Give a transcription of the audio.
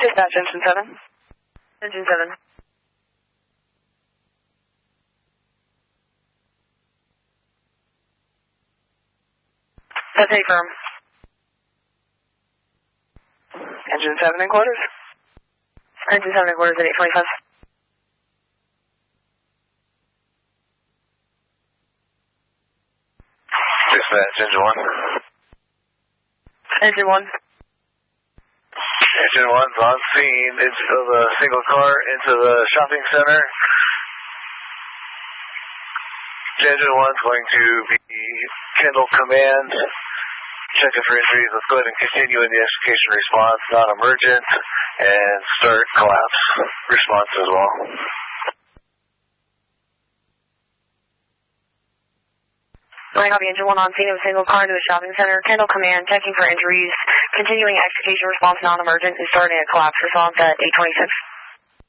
Dispatch, engine 7. Engine 7. That's 8 firm. Engine 7 in quarters. Engine 7 in quarters at 8:25. Dispatch, engine 1. Engine 1. Engine 1's on scene into the single car into the shopping center. Engine 1's going to be Kendall Command. Checking for injuries. Let's go ahead and continue in the extrication response, non-emergent, and start collapse response as well. I copy, engine 1 on scene of a single car into the shopping center. Kendall Command, checking for injuries, continuing extrication response, non-emergent, and starting a collapse response at 8:26.